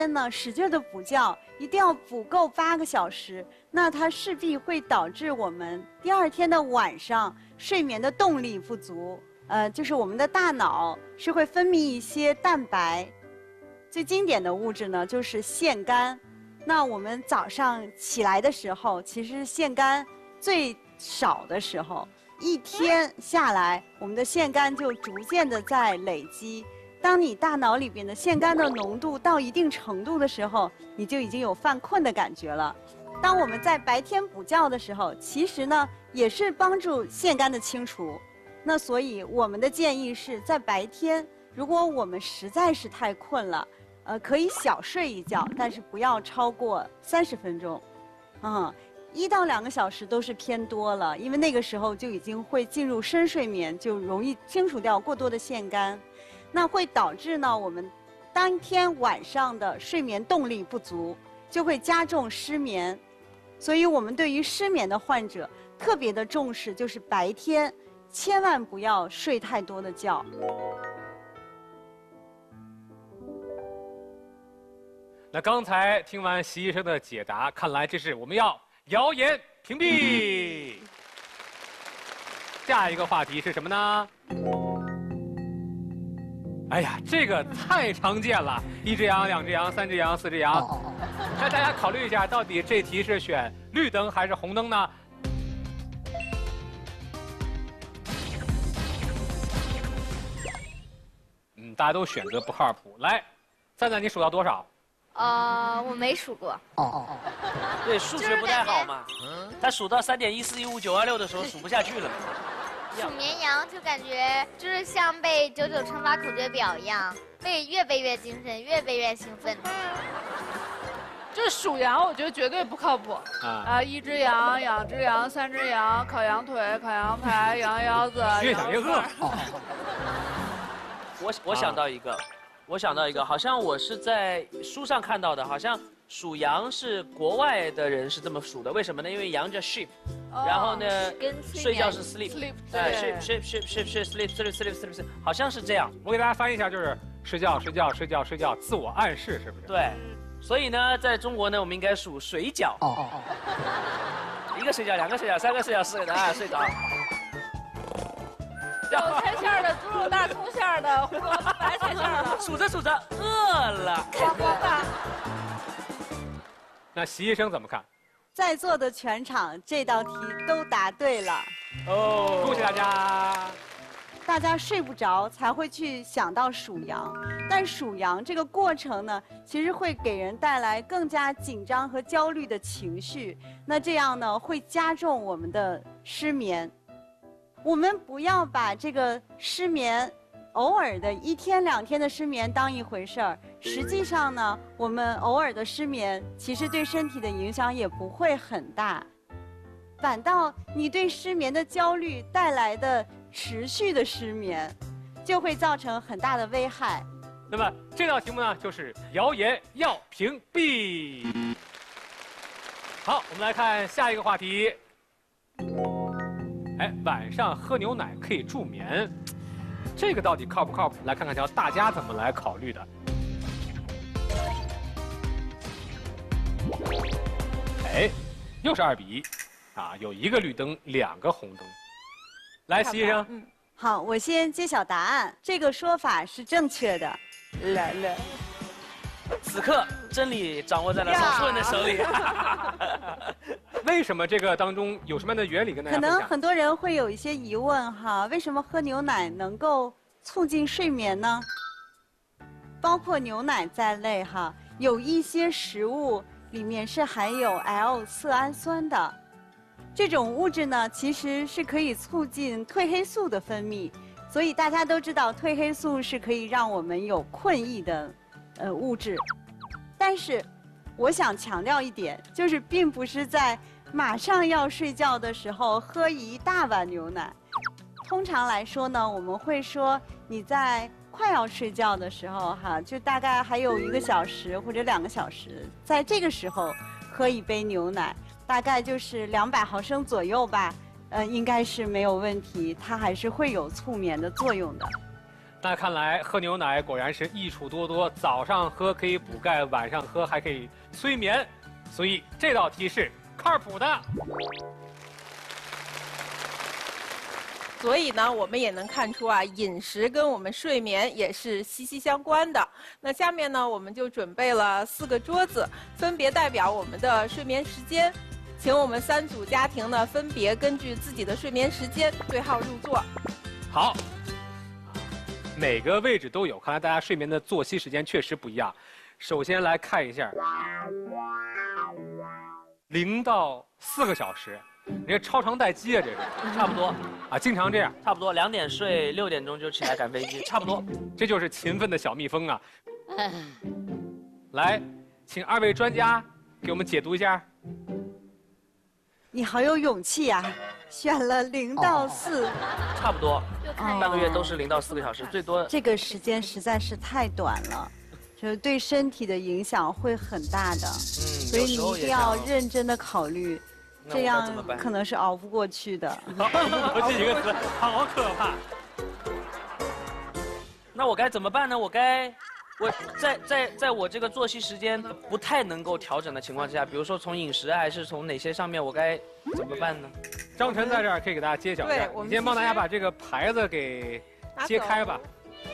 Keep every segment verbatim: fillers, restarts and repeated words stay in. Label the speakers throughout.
Speaker 1: 天呢使劲的补觉，一定要补够八个小时，那它势必会导致我们第二天的晚上睡眠的动力不足。呃，就是我们的大脑是会分泌一些蛋白，最经典的物质呢就是腺苷。那我们早上起来的时候，其实腺苷最少的时候，一天下来，我们的腺苷就逐渐的在累积。当你大脑里边的腺苷的浓度到一定程度的时候，你就已经有犯困的感觉了。当我们在白天补觉的时候，其实呢也是帮助腺苷的清除。那所以我们的建议是在白天，如果我们实在是太困了，呃，可以小睡一觉，但是不要超过三十分钟。嗯，一到两个小时都是偏多了，因为那个时候就已经会进入深睡眠，就容易清除掉过多的腺苷。那会导致呢，我们当天晚上的睡眠动力不足，就会加重失眠。所以我们对于失眠的患者特别的重视，就是白天千万不要睡太多的觉。
Speaker 2: 那刚才听完习医生的解答，看来这是我们要谣言屏蔽。下一个话题是什么呢？哎呀，这个太常见了，一只羊、两只羊、三只羊、四只羊。那大家考虑一下，到底这题是选绿灯还是红灯呢？嗯，大家都选择不靠谱。来，赞赞，你数到多少？
Speaker 3: 呃，我没数过。
Speaker 4: 哦哦哦，
Speaker 5: 对，数学不太好嘛。他数到三点一四一五九二六的时候数不下去了。
Speaker 3: 数绵羊就感觉就是像背九九乘法口诀表一样，背越背越精神，越背越兴奋。
Speaker 6: 这数羊，我觉得绝对不靠谱啊！啊，一只羊，两只羊，三只羊，烤羊腿，烤羊排，羊腰子。
Speaker 2: 越想越饿。
Speaker 5: 我我想到一个，我想到一个，好像我是在书上看到的，好像数羊是国外的人是这么数的，为什么呢？因为羊叫 sheep。然后呢，睡觉是 sleep， 哎 ，sleep sleep sleep sleep sleep sleep sleep sleep sleep sleep， 好像是这样。
Speaker 2: 我给大家翻译一下，就是睡觉睡觉睡觉睡觉，自我暗示是不是？
Speaker 5: 对，所以呢，在中国呢，我们应该数水饺。哦哦哦。一个水饺，两个水饺，三个水饺，四个啊，睡着。
Speaker 6: 韭菜馅的、猪肉大葱馅的、胡萝卜白菜馅的。
Speaker 5: 数着数着饿了。
Speaker 6: 咣咣的。
Speaker 2: 那习医生怎么看？
Speaker 1: 在座的全场这道题都答对了，
Speaker 2: 哦，恭喜大家！
Speaker 1: 大家睡不着才会去想到数羊，但数羊这个过程呢，其实会给人带来更加紧张和焦虑的情绪，那这样呢会加重我们的失眠。我们不要把这个失眠偶尔的一天两天的失眠当一回事儿，实际上呢，我们偶尔的失眠其实对身体的影响也不会很大，反倒你对失眠的焦虑带来的持续的失眠，就会造成很大的危害。
Speaker 2: 那么这道题目呢，就是谣言要屏蔽。好，我们来看下一个话题。哎，晚上喝牛奶可以助眠。这个到底靠不靠谱？来看看瞧，大家怎么来考虑的。哎，又是二比一，啊，有一个绿灯，两个红灯。来，习医生，
Speaker 1: 嗯，好，我先揭晓答案。这个说法是正确的。来了，
Speaker 5: 此刻真理掌握在了少数人的手里。
Speaker 2: 为什么这个当中有什么样的原理跟大家
Speaker 1: 可
Speaker 2: 分享？
Speaker 1: 能很多人会有一些疑问哈，为什么喝牛奶能够促进睡眠呢？包括牛奶在内哈，有一些食物里面是含有 L 色氨酸的，这种物质呢其实是可以促进褪黑素的分泌，所以大家都知道褪黑素是可以让我们有困意的呃物质。但是我想强调一点，就是并不是在马上要睡觉的时候喝一大碗牛奶。通常来说呢，我们会说你在快要睡觉的时候哈，就大概还有一个小时或者两个小时，在这个时候喝一杯牛奶，大概就是两百毫升左右吧，呃，应该是没有问题，它还是会有促眠的作用的。
Speaker 2: 那看来喝牛奶果然是益处多多，早上喝可以补钙，晚上喝还可以催眠，所以这道题是靠谱的。
Speaker 4: 所以呢，我们也能看出啊，饮食跟我们睡眠也是息息相关的。那下面呢，我们就准备了四个桌子，分别代表我们的睡眠时间，请我们三组家庭呢，分别根据自己的睡眠时间对号入座。
Speaker 2: 好。每个位置都有，看来大家睡眠的作息时间确实不一样。首先来看一下，零到四个小时，你这超长待机啊，这是
Speaker 5: 差不多
Speaker 2: 啊，经常这样，
Speaker 5: 差不多两点睡，六点钟就起来赶飞机，差不多，
Speaker 2: 这就是勤奋的小蜜蜂啊。来，请二位专家给我们解读一下。
Speaker 1: 你好有勇气呀、啊，选了零到四，
Speaker 5: 差不多，半个月都是零到四个小时，最多。
Speaker 1: 这个时间实在是太短了，就是对身体的影响会很大的，嗯，所以你一定要认真的考虑，这样可能是熬不过去的。
Speaker 2: 我这几个词好可怕。
Speaker 5: 那我该怎么办呢？我该。我在在在我这个作息时间不太能够调整的情况之下，比如说从饮食还是从哪些上面，我该怎么办呢？
Speaker 2: 张晨在这儿可以给大家揭晓一下，你先帮大家把这个牌子给揭开吧。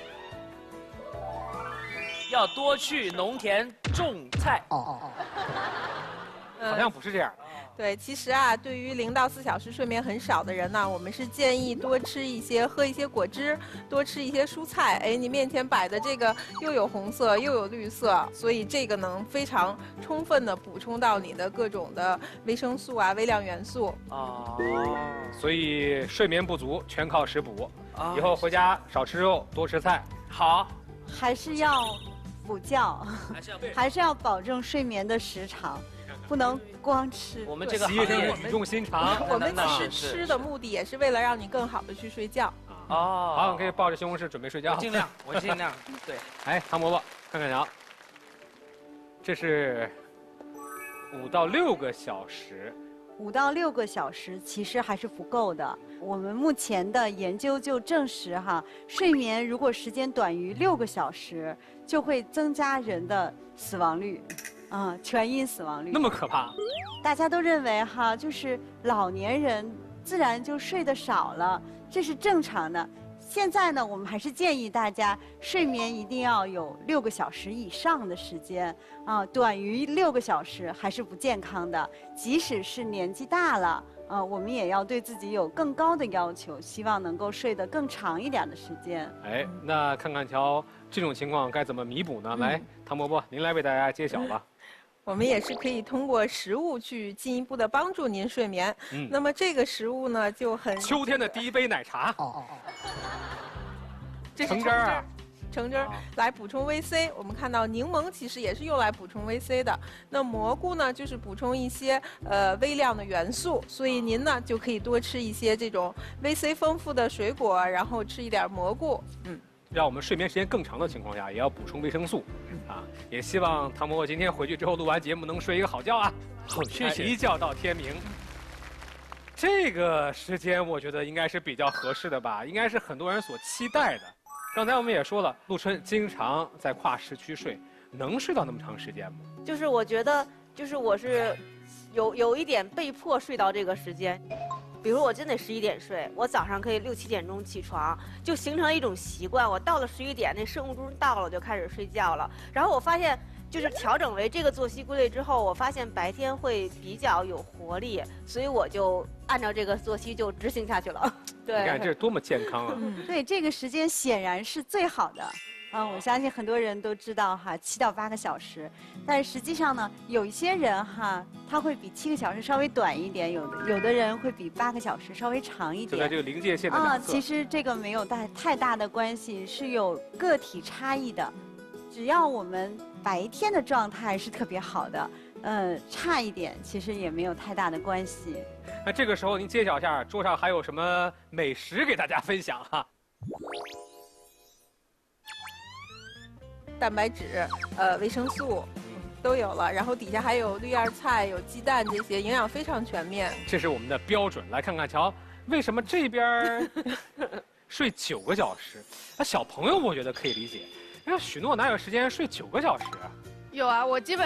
Speaker 5: 要多去农田种菜。哦哦
Speaker 2: 哦。好像不是这样。
Speaker 4: 对，其实啊，对于零到四小时睡眠很少的人呢，我们是建议多吃一些，喝一些果汁，多吃一些蔬菜。哎，你面前摆的这个又有红色又有绿色，所以这个能非常充分的补充到你的各种的维生素啊、微量元素。
Speaker 2: 哦，所以睡眠不足全靠食补，以后回家少吃肉，多吃菜。
Speaker 5: 好，
Speaker 1: 还是要补觉，还是要保证睡眠的时长。不能光吃。
Speaker 5: 我们这个
Speaker 2: 习医生语重心长。
Speaker 4: 我们其实吃的目的也是为了让你更好的去睡觉。
Speaker 2: 哦，好，你可以抱着西红柿准备睡觉。
Speaker 5: 尽量，我尽量。对。
Speaker 2: 哎，唐伯伯，看看瞧，这是五到六个小时。
Speaker 1: 五到六个小时其实还是不够的。我们目前的研究就证实哈，睡眠如果时间短于六个小时，就会增加人的死亡率。啊、嗯，全因死亡率
Speaker 2: 那么可怕，
Speaker 1: 大家都认为哈，就是老年人自然就睡得少了，这是正常的。现在呢，我们还是建议大家睡眠一定要有六个小时以上的时间啊，短于六个小时还是不健康的。即使是年纪大了，啊，我们也要对自己有更高的要求，希望能够睡得更长一点的时间。
Speaker 2: 哎，那看看瞧，这种情况该怎么弥补呢？嗯、来，唐伯伯，您来为大家揭晓吧。
Speaker 4: 我们也是可以通过食物去进一步的帮助您睡眠。嗯，那么这个食物呢就很
Speaker 2: 秋天的第一杯奶茶。哦哦哦。
Speaker 4: 这是橙汁儿啊，橙汁儿来补充维 C。我们看到柠檬其实也是用来补充维 C 的。那蘑菇呢就是补充一些呃微量的元素，所以您呢就可以多吃一些这种维 C 丰富的水果，然后吃一点蘑菇。嗯。
Speaker 2: 让我们睡眠时间更长的情况下，也要补充维生素，啊，也希望唐伯伯今天回去之后录完节目能睡一个好觉啊！
Speaker 5: 好，谢谢。
Speaker 2: 一觉到天明，这个时间我觉得应该是比较合适的吧，应该是很多人所期待的。刚才我们也说了，陆春经常在跨时区睡，能睡到那么长时间吗？
Speaker 7: 就是我觉得，就是我是有有一点被迫睡到这个时间。比如我真得十一点睡，我早上可以六七点钟起床，就形成了一种习惯。我到了十一点，那生物钟到了就开始睡觉了。然后我发现，就是调整为这个作息规律之后，我发现白天会比较有活力，所以我就按照这个作息就执行下去了。对，
Speaker 2: 你看这是多么健康啊！
Speaker 1: 嗯，对，这个时间显然是最好的。啊，我相信很多人都知道哈，七到八个小时，但是实际上呢，有一些人哈，他会比七个小时稍微短一点，有的有的人会比八个小时稍微长一点。
Speaker 2: 就在这个临界线的
Speaker 1: 啊，其实这个没有大太大的关系，是有个体差异的。只要我们白天的状态是特别好的，呃，差一点其实也没有太大的关系。
Speaker 2: 那这个时候您揭晓一下，桌上还有什么美食给大家分享哈？
Speaker 4: 蛋白质、呃维生素都有了，然后底下还有绿叶菜、有鸡蛋，这些营养非常全面。
Speaker 2: 这是我们的标准，来看看瞧，为什么这边睡九个小时。那小朋友我觉得可以理解，那许诺哪有时间睡九个小时啊？
Speaker 6: 有啊，我基本。